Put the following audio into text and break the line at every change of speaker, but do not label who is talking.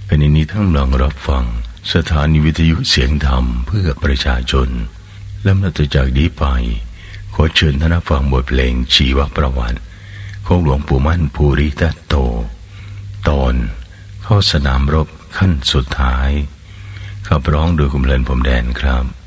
ขณะนี้ท่านกำลังรับฟังสถานีวิทยุเสียงธรรมเพื่อประชาชนและนับจากนี้ไปขอเชิญท่านฟังบทเพลงชีวประวัติของหลวงปู่มั่นภูริทัตโตตอนเข้าสนามรบขั้นสุดท้ายขับร้องโดยคุณเพลินพรมแดนครับ